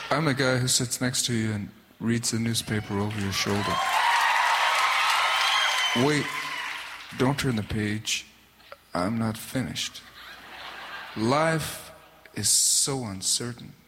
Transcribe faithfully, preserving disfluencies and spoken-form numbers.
I'm a guy who sits next to you and reads the newspaper over your shoulder. Wait, don't turn the page. I'm not finished. Life is so uncertain.